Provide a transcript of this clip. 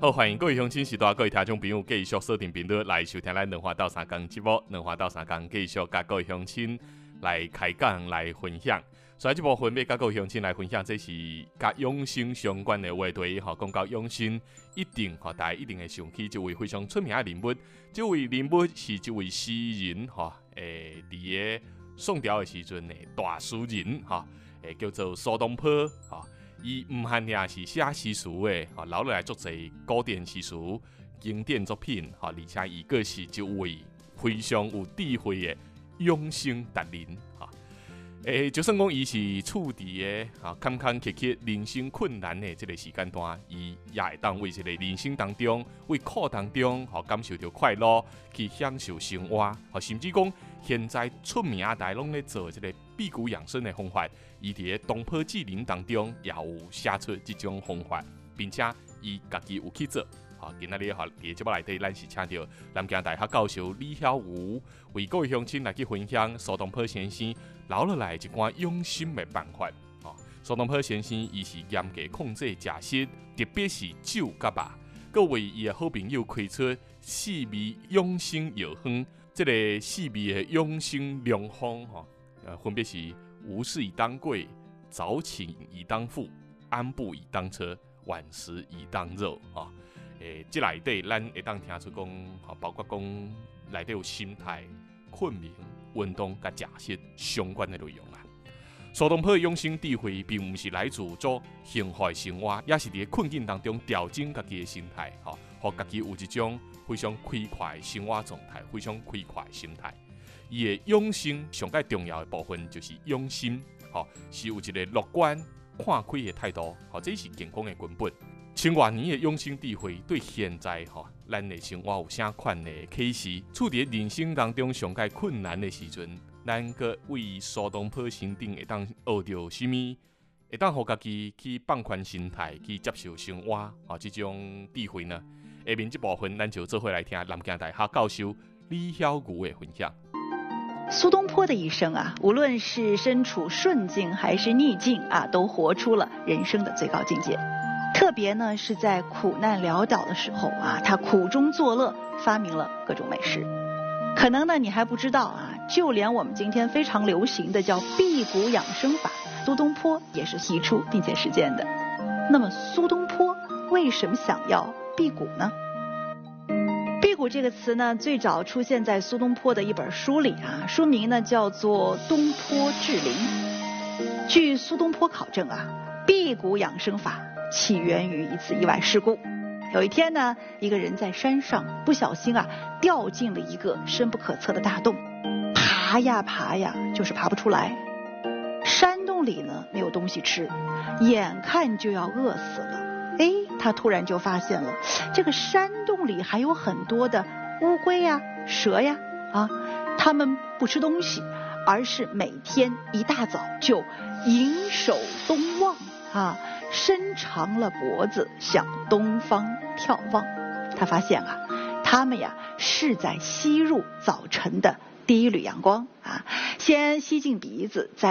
好，欢迎各位乡亲时代各位听众朋友继续锁定频率来收听咱两花到三更节目，两花到三更继续甲各位乡亲来开讲来分享。所以这部分要甲各位乡亲来分享，这是甲养生相关的话题。讲到养生，一定大家一定会想起一位非常出名的人物。这位人物是一位诗人，伫个宋朝的时阵的大诗人，叫做苏东坡。伊唔限定是写诗词的，留落来足侪古典诗词、经典作品，而且伊个是一位非常有智慧的养生达人。就算讲伊是处伫个坎坎坷坷、人生困难的这个时间段，伊也会当为这个人生当中、为苦当中，感受到快乐，去享受生活，甚至讲现在出名大家拢咧做这个辟谷养生的方法，伊伫个《东坡志林》当中也有写出这种方法，并且伊家己有去做。今仔日伫个节目内底，咱是请到南京大学教授李晓瑜为各位乡亲来去分享苏东坡先生留落来一寡养生的办法。苏东坡先生伊是严格控制食食，特别是酒甲肉，佮为伊的好朋友开出四味养生药方。这个四味的养生良方，分别是无事以当贵、早寝以当腹、安步以当车、晚食以当肉。这内底咱会当听出讲，包括讲内底有心态、困眠、运动甲食食相关的内容啦。苏东坡的养生智慧，并不是来自做幸福的生活，也是伫困境当中调整家己的心态，让家己有一种非常开快的生活状态，非常开快的心态。伊的养生上介重要的部分就是养心，是有一个乐观、看开的态度，这是健康的根本。千多年的养生智慧，对现在咱的生活有啥款的启示？处伫人生当中上介困难的时阵，咱个为苏东坡身顶会当学到什么？会当互家己去放宽心态，去接受生活，这种智慧呢？下面这部分，咱就做伙来听南京大学教授李晓瑜的分享。 苏东坡的一生无论是身处顺境还是逆境都活出了人生的最高境界。特别呢是在苦难潦倒的时候他苦中作乐，发明了各种美食。可能呢你还不知道就连我们今天非常流行的叫辟谷养生法，苏东坡也是提出并且实践的。那么苏东坡为什么想要辟谷呢？辟谷这个词呢，最早出现在苏东坡的一本书里书名呢叫做《东坡志林》。据苏东坡考证辟谷养生法起源于一次意外事故。有一天呢，一个人在山上不小心掉进了一个深不可测的大洞，爬呀爬呀，就是爬不出来。山洞里呢没有东西吃，眼看就要饿死了。他突然就发现了这个山洞里还有很多的乌龟呀、蛇呀它们不吃东西，而是每天一大早就迎首东望伸长了脖子向东方眺望。他发现他们是在吸入早晨的第一缕阳光先吸进鼻子，再